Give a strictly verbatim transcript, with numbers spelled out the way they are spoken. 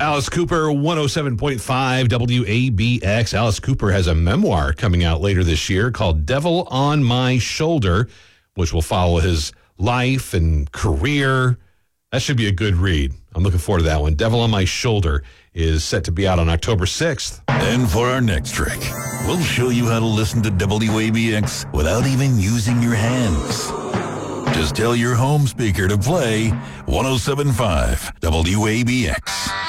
Alice Cooper, one oh seven point five W A B X. Alice Cooper has a memoir coming out later this year called Devil on My Shoulder, which will follow his life and career. That should be a good read. I'm looking forward to that one. Devil on My Shoulder is set to be out on October sixth. And for our next trick, we'll show you how to listen to W A B X without even using your hands. Just tell your home speaker to play one oh seven point five W A B X.